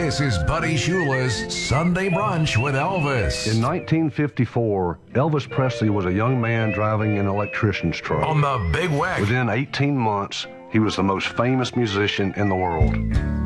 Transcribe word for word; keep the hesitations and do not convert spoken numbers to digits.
This is Buddy Shula's Sunday Brunch with Elvis. In nineteen fifty-four, Elvis Presley was a young man driving an electrician's truck. On the Big Wack. Within eighteen months, he was the most famous musician in the world.